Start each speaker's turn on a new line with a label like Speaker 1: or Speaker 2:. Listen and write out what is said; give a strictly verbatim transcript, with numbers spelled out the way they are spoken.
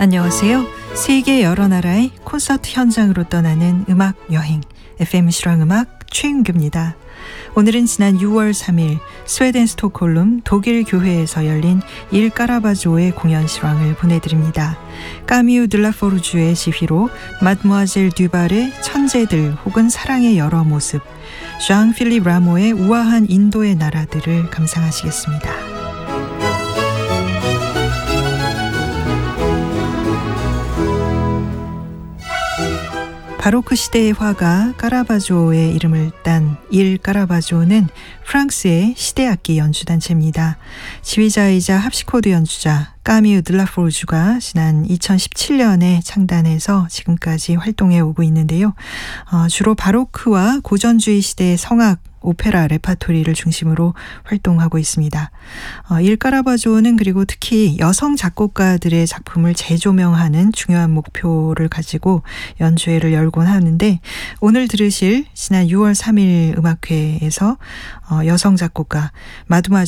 Speaker 1: 안녕하세요. 세계 여러 나라의 콘서트 현장으로 떠나는 음악 여행 에프엠 실황음악 최윤규입니다. 오늘은 지난 유월 삼일 스웨덴 스톡홀름 독일 교회에서 열린 일 까라바조의 공연 실황을 보내드립니다. 까미유 들라포르주의 지휘로 마드모아젤 듀발의 천재들 혹은 사랑의 여러 모습, 장 필립 라모의 우아한 인도의 나라들을 감상하시겠습니다. 바로크 시대의 화가 까라바조의 이름을 딴 일 까라바조는 프랑스의 시대악기 연주단체입니다. 지휘자이자 합시코드 연주자 까미유 들라포르주가 지난 이천십칠 년에 창단해서 지금까지 활동해 오고 있는데요. 어, 주로 바로크와 고전주의 시대의 성악, 오페라 레파토리를 중심으로 활동하고 있습니다. 어, 일 까라바조는 그리고 특히 여성 작곡가들의 작품을 재조명하는 중요한 목표를 가지고 연주회를 열곤 하는데, 오늘 들으실 지난 유월 삼일 음악회에서 어, 여성 작곡가 마드모아젤